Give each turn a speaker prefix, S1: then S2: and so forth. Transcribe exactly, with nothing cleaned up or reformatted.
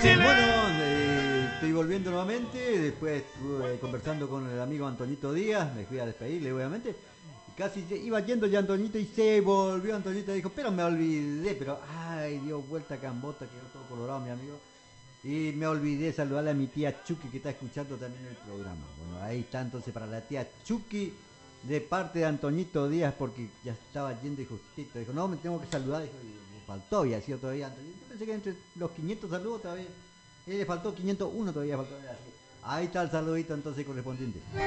S1: Bueno, eh, estoy volviendo nuevamente. Después estuve conversando con el amigo Antonito Díaz. Me fui a despedirle, obviamente. Casi se iba yendo ya Antonito y se volvió Antonito y dijo, pero me olvidé, pero ay, dio vuelta cambota, quedó todo colorado mi amigo. Y me olvidé saludarle a mi tía Chucky que está escuchando también el programa. Bueno, ahí está entonces para la tía Chucky de parte de Antonito Díaz porque ya estaba yendo y justito. Dijo, no, me tengo que saludar. Dijo, y le faltó y así todavía Antonito. Yo pensé que entre los quinientos saludos todavía. Eh, le faltó quinientos uno todavía faltó. Así. Ahí está el saludito entonces correspondiente.